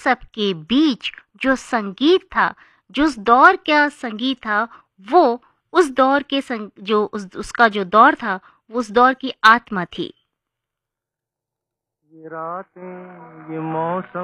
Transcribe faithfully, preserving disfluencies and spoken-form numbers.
सब के बीच जो संगीत था, जो उस दौर का संगीत था, वो उस दौर के संग, जो उस उसका जो दौर था, वो उस दौर की आत्मा थी। ये रातें ये मौसम